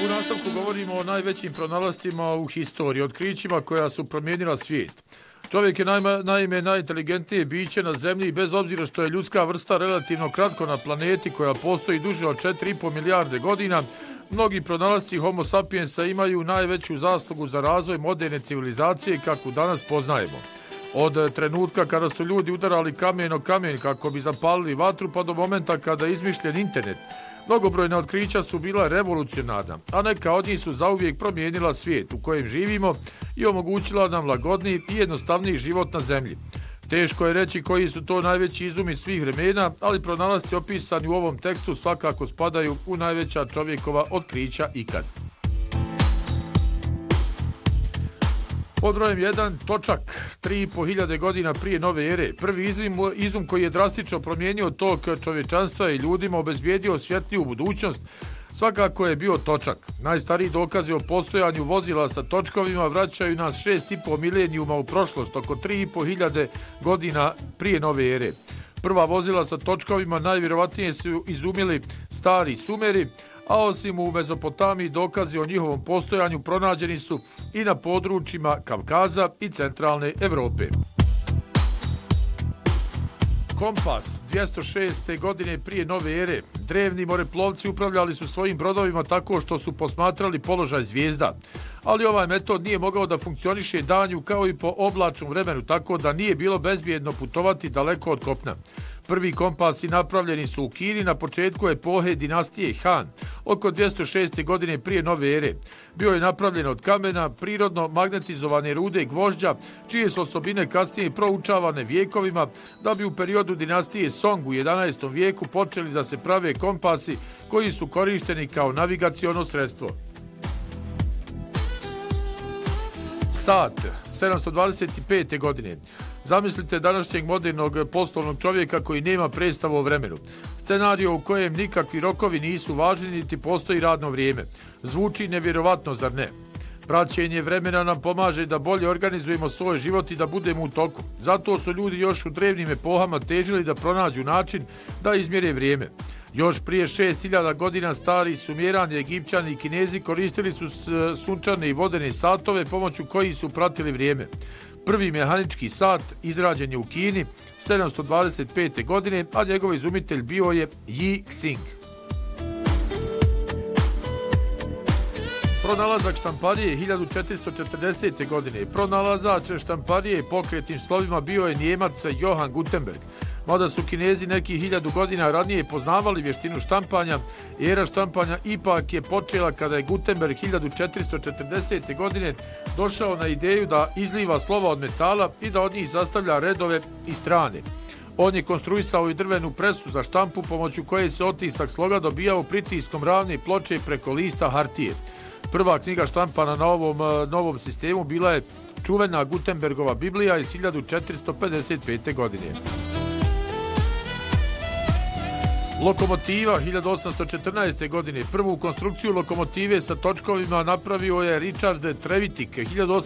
U nastavku govorimo o najvećim pronalascima u historiji, otkrićima koja su promijenila svijet. Čovjek je naime najinteligentnije biće na zemlji i bez obzira što je ljudska vrsta relativno kratko na planeti koja postoji duže od 4,5 milijarde godina, mnogi pronalasci Homo sapiensa imaju najveću zaslugu za razvoj moderne civilizacije kakvu danas poznajemo. Od trenutka kada su ljudi udarali kamen o kamen kako bi zapalili vatru pa do momenta kada je izmišljen internet, mnogobrojna otkrića su bila revolucionarna, a neka od njih su zauvijek promijenila svijet u kojem živimo i omogućila nam lagodniji i jednostavniji život na zemlji. Teško je reći koji su to najveći izumi svih vremena, ali pronalasci opisani u ovom tekstu svakako spadaju u najveća čovjekova otkrića ikad. Pod brojem 1, točak, 3.500 godina prije nove ere. Prvi izum koji je drastično promijenio tok čovječanstva i ljudima obezbijedio svjetliju budućnost, svakako je bio točak. Najstariji dokazi o postojanju vozila sa točkovima vraćaju nas 6,5 milenijuma u prošlost, oko 3.500 godina prije nove ere. Prva vozila sa točkovima najvjerovatnije su izumili stari Sumeri, a osim u Mezopotamiji dokazi o njihovom postojanju pronađeni su i na područjima Kavkaza i centralne Evrope. Kompas, 206. godine prije nove ere. Drevni moreplovci upravljali su svojim brodovima tako što su posmatrali položaj zvijezda, ali ovaj metod nije mogao da funkcioniše danju kao i po oblačnom vremenu, tako da nije bilo bezbjedno putovati daleko od kopna. Prvi kompasi napravljeni su u Kini na početku epohe dinastije Han, oko 206. godine prije nove ere. Bio je napravljen od kamena, prirodno magnetizovane rude gvožđa, čije su osobine kasnije proučavane vijekovima, da bi u periodu dinastije Song u 11. vijeku počeli da se prave kompasi koji su korišteni kao navigaciono sredstvo. Sat, 725. godine. Zamislite današnjeg modernog poslovnog čovjeka koji nema predstavu o vremenu. Scenario u kojem nikakvi rokovi nisu važni niti postoji radno vrijeme. Zvuči nevjerovatno, zar ne? Praćenje vremena nam pomaže da bolje organizujemo svoj život i da budemo u toku. Zato su ljudi još u drevnim epohama težili da pronađu način da izmjere vrijeme. Još prije 6000 godina stari Sumjerani, Egipćani i Kinezi koristili su sunčane i vodene satove pomoću kojih su pratili vrijeme. Prvi mehanički sat izrađen je u Kini 725. godine, a njegov izumitelj bio je Yi Xing. Pronalazak štamparije 1440. godine. Pronalazač štamparije pokretnim slovima bio je Nijemac Johann Gutenberg. Mada su Kinezi neki 1000 godina ranije poznavali vještinu štampanja, era štampanja ipak je počela kada je Gutenberg 1440. godine došao na ideju da izliva slova od metala i da od njih sastavlja redove i strane. On je konstruisao i drvenu presu za štampu pomoću koje se otisak sloga dobijao pritiskom ravne ploče preko lista hartije. Prva knjiga štampana na ovom novom sistemu bila je čuvena Gutenbergova Biblija iz 1455. godine. Lokomotiva 1814. godine. Prvu konstrukciju lokomotive sa točkovima napravio je Richard Trevithick